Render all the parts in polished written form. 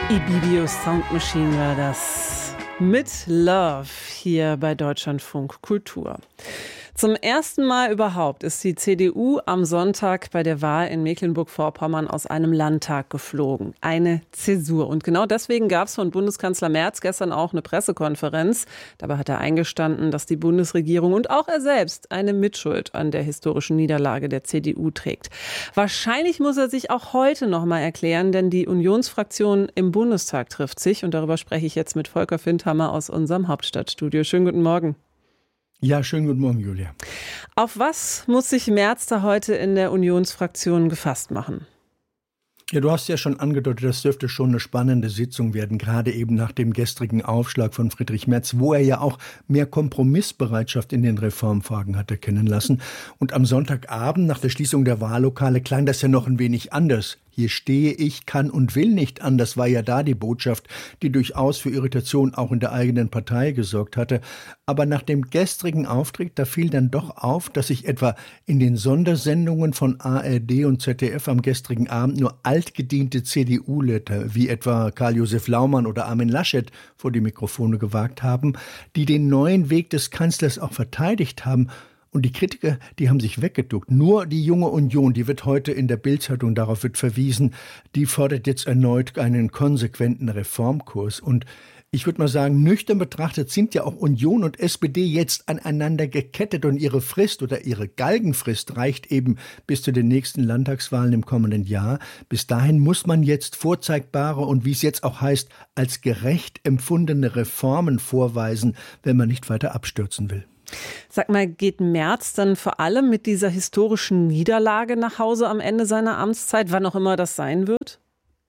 Ibibio Sound Machine war das. Mit Love hier bei Deutschlandfunk Kultur. Zum ersten Mal überhaupt ist die CDU am Sonntag bei der Wahl in Mecklenburg-Vorpommern aus einem Landtag geflogen. Eine Zäsur. Und genau deswegen gab es von Bundeskanzler Merz gestern auch eine Pressekonferenz. Dabei hat er eingestanden, dass die Bundesregierung und auch er selbst eine Mitschuld an der historischen Niederlage der CDU trägt. Wahrscheinlich muss er sich auch heute noch mal erklären, denn die Unionsfraktion im Bundestag trifft sich. Und darüber spreche ich jetzt mit Volker Findhammer aus unserem Hauptstadtstudio. Schönen guten Morgen. Ja, schönen guten Morgen, Julia. Auf was muss sich Merz da heute in der Unionsfraktion gefasst machen? Ja, du hast ja schon angedeutet, das dürfte schon eine spannende Sitzung werden, gerade eben nach dem gestrigen Aufschlag von Friedrich Merz, wo er ja auch mehr Kompromissbereitschaft in den Reformfragen hat erkennen lassen. Und am Sonntagabend nach der Schließung der Wahllokale klang das ja noch ein wenig anders. Hier stehe ich, kann und will nicht anders, war ja da die Botschaft, die durchaus für Irritation auch in der eigenen Partei gesorgt hatte. Aber nach dem gestrigen Auftritt, da fiel dann doch auf, dass sich etwa in den Sondersendungen von ARD und ZDF am gestrigen Abend nur altgediente CDU-Leute, wie etwa Karl-Josef Laumann oder Armin Laschet, vor die Mikrofone gewagt haben, die den neuen Weg des Kanzlers auch verteidigt haben. Und die Kritiker, die haben sich weggeduckt. Nur die Junge Union, die wird heute in der Bild-Zeitung, darauf wird verwiesen, die fordert jetzt erneut einen konsequenten Reformkurs. Und ich würde mal sagen, nüchtern betrachtet sind ja auch Union und SPD jetzt aneinander gekettet und ihre Frist oder ihre Galgenfrist reicht eben bis zu den nächsten Landtagswahlen im kommenden Jahr. Bis dahin muss man jetzt vorzeigbare und wie es jetzt auch heißt, als gerecht empfundene Reformen vorweisen, wenn man nicht weiter abstürzen will. Sag mal, geht Merz dann vor allem mit dieser historischen Niederlage nach Hause am Ende seiner Amtszeit, wann auch immer das sein wird?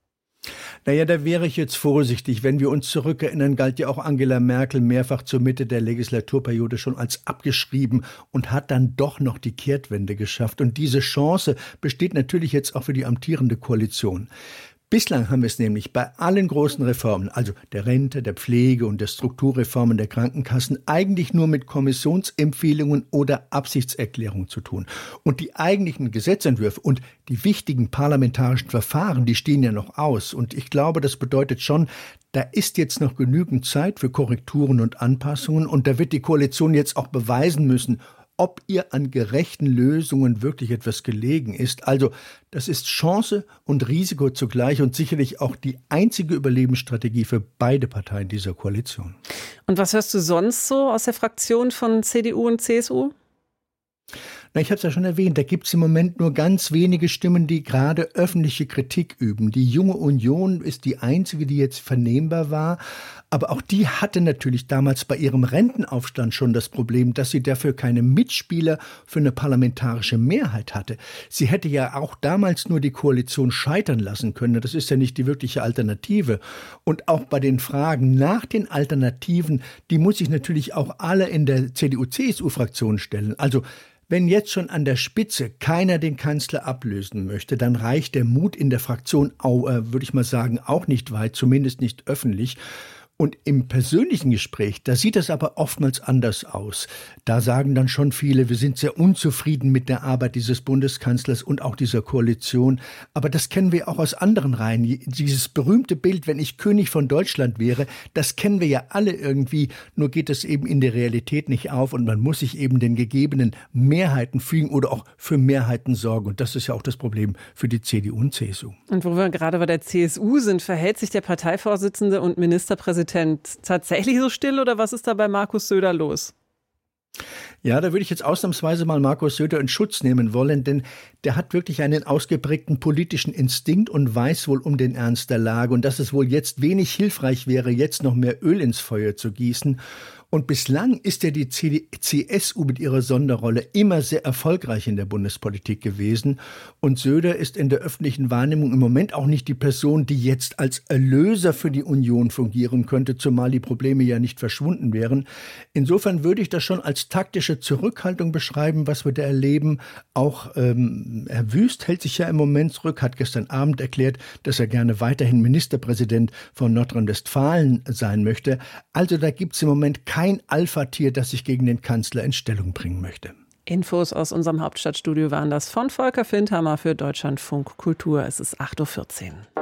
Naja, da wäre ich jetzt vorsichtig. Wenn wir uns zurückerinnern, galt ja auch Angela Merkel mehrfach zur Mitte der Legislaturperiode schon als abgeschrieben und hat dann doch noch die Kehrtwende geschafft. Und diese Chance besteht natürlich jetzt auch für die amtierende Koalition. Bislang haben wir es nämlich bei allen großen Reformen, also der Rente, der Pflege und der Strukturreformen der Krankenkassen, eigentlich nur mit Kommissionsempfehlungen oder Absichtserklärungen zu tun. Und die eigentlichen Gesetzentwürfe und die wichtigen parlamentarischen Verfahren, die stehen ja noch aus. Und ich glaube, das bedeutet schon, da ist jetzt noch genügend Zeit für Korrekturen und Anpassungen. Und da wird die Koalition jetzt auch beweisen müssen, ob ihr an gerechten Lösungen wirklich etwas gelegen ist. Also das ist Chance und Risiko zugleich und sicherlich auch die einzige Überlebensstrategie für beide Parteien dieser Koalition. Und was hörst du sonst so aus der Fraktion von CDU und CSU? Na, ich habe es ja schon erwähnt, da gibt es im Moment nur ganz wenige Stimmen, die gerade öffentliche Kritik üben. Die Junge Union ist die einzige, die jetzt vernehmbar war. Aber auch die hatte natürlich damals bei ihrem Rentenaufstand schon das Problem, dass sie dafür keine Mitspieler für eine parlamentarische Mehrheit hatte. Sie hätte ja auch damals nur die Koalition scheitern lassen können. Das ist ja nicht die wirkliche Alternative. Und auch bei den Fragen nach den Alternativen, die muss sich natürlich auch alle in der CDU-CSU-Fraktion stellen. Also wenn jetzt schon an der Spitze keiner den Kanzler ablösen möchte, dann reicht der Mut in der Fraktion, würde ich mal sagen, auch nicht weit, zumindest nicht öffentlich. Und im persönlichen Gespräch, da sieht es aber oftmals anders aus. Da sagen dann schon viele, wir sind sehr unzufrieden mit der Arbeit dieses Bundeskanzlers und auch dieser Koalition. Aber das kennen wir auch aus anderen Reihen. Dieses berühmte Bild, wenn ich König von Deutschland wäre, das kennen wir ja alle irgendwie. Nur geht es eben in der Realität nicht auf und man muss sich eben den gegebenen Mehrheiten fügen oder auch für Mehrheiten sorgen. Und das ist ja auch das Problem für die CDU und CSU. Und wo wir gerade bei der CSU sind, verhält sich der Parteivorsitzende und Ministerpräsident tatsächlich so still oder was ist da bei Markus Söder los? Ja, da würde ich jetzt ausnahmsweise mal Markus Söder in Schutz nehmen wollen, denn der hat wirklich einen ausgeprägten politischen Instinkt und weiß wohl um den Ernst der Lage und dass es wohl jetzt wenig hilfreich wäre, jetzt noch mehr Öl ins Feuer zu gießen. Und bislang ist ja die CSU mit ihrer Sonderrolle immer sehr erfolgreich in der Bundespolitik gewesen. Und Söder ist in der öffentlichen Wahrnehmung im Moment auch nicht die Person, die jetzt als Erlöser für die Union fungieren könnte, zumal die Probleme ja nicht verschwunden wären. Insofern würde ich das schon als taktische Zurückhaltung beschreiben, was wir da erleben. Auch Herr Wüst hält sich ja im Moment zurück, hat gestern Abend erklärt, dass er gerne weiterhin Ministerpräsident von Nordrhein-Westfalen sein möchte. Also da gibt es im Moment kein Alpha-Tier, das sich gegen den Kanzler in Stellung bringen möchte. Infos aus unserem Hauptstadtstudio waren das von Volker Findhammer für Deutschlandfunk Kultur. Es ist 8.14 Uhr.